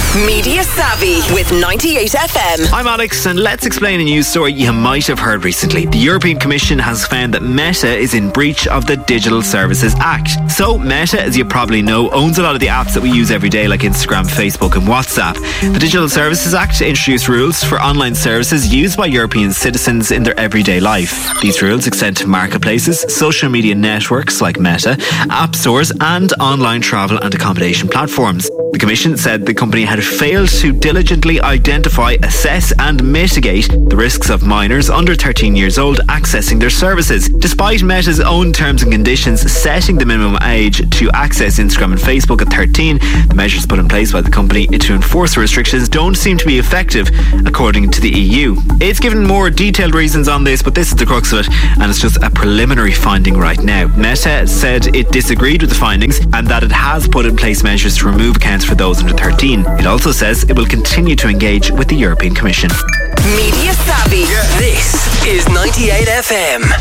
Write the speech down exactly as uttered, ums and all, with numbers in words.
Media Savvy with ninety-eight F M. I'm Alex, and let's explain a news story you might have heard recently. The European Commission has found that Meta is in breach of the Digital Services Act. So Meta, as you probably know, owns a lot of the apps that we use every day, like Instagram, Facebook and WhatsApp. The Digital Services Act introduced rules for online services used by European citizens in their everyday life. These rules extend to marketplaces, social media networks like Meta, app stores and online travel and accommodation platforms. The Commission said the company had failed to diligently identify, assess and mitigate the risks of minors under thirteen years old accessing their services. Despite Meta's own terms and conditions setting the minimum age to access Instagram and Facebook at thirteen, the measures put in place by the company to enforce the restrictions don't seem to be effective, according to the E U. It's given more detailed reasons on this, but this is the crux of it, and it's just a preliminary finding right now. Meta said it disagreed with the findings and that it has put in place measures to remove accounts for those under thirteen. It also says it will continue to engage with the European Commission. Media Savvy. This is ninety-eight F M.